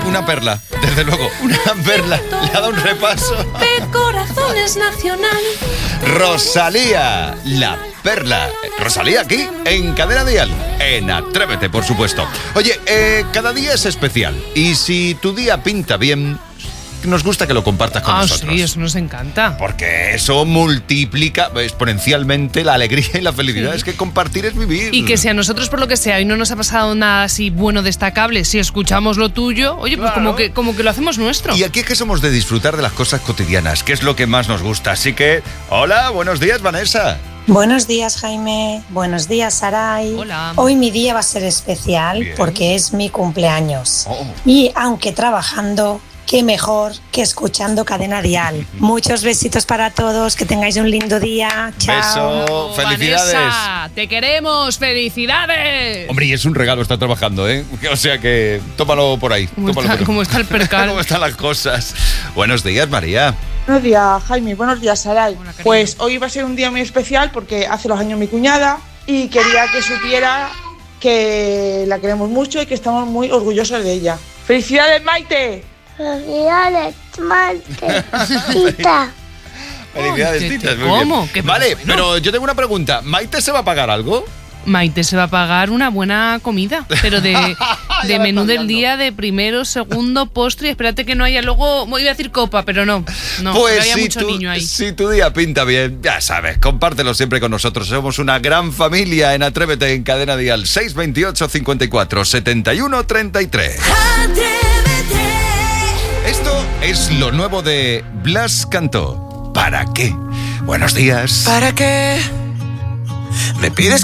una perla, desde luego, una perla. Le ha dado un repaso. De corazones nacional. Rosalía, la perla. Rosalía aquí, en Cadena Dial, en Atrévete, por supuesto. Oye, cada día es especial. Y si tu día pinta bien, nos gusta que lo compartas con nosotros. Sí, eso nos encanta. Porque eso multiplica exponencialmente la alegría y la felicidad. Sí. Es que compartir es vivir. Y que si a nosotros, por lo que sea, y no nos ha pasado nada así bueno, destacable, si escuchamos lo tuyo, oye, pues Claro. como que lo hacemos nuestro. Y aquí es que somos de disfrutar de las cosas cotidianas, que es lo que más nos gusta. Así que, hola, buenos días, Vanessa. Buenos días, Jaime. Buenos días, Saray. Hola. Hoy mi día va a ser especial Bien. porque es mi cumpleaños. Oh. Y aunque trabajando, qué mejor que escuchando Cadena Dial. Muchos besitos para todos, que tengáis un lindo día. Chao. Beso, felicidades. Vanessa, te queremos, felicidades. Hombre, y es un regalo estar trabajando, ¿eh? O sea que tómalo por ahí. ¿Cómo está el percal? ¿Cómo están las cosas? Buenos días, María. Buenos días, Jaime. Buenos días, Saray. Hola, cariño. Pues hoy va a ser un día muy especial porque hace los años mi cuñada y quería que supiera que la queremos mucho y que estamos muy orgullosos de ella. ¡Felicidades, Maite! Felicidades, Maite. Tita. Felicidades, ¿qué- titas. qué- muy bien. cómo? ¿Qué- Vale, bueno? pero yo tengo una pregunta. ¿Maite se va a pagar algo? Maite se va a pagar una buena comida, pero de menú del día, de primero, segundo, postre. Y espérate que no haya luego, iba a decir copa, pero no, Pues que haya mucho si niño ahí. si tu día pinta bien, ya sabes, compártelo siempre con nosotros. Somos una gran familia en Atrévete en Cadena Dial. 628 54 71 33. Esto es lo nuevo de Blas Cantó. ¿Para qué? Buenos días. ¿Para qué me pides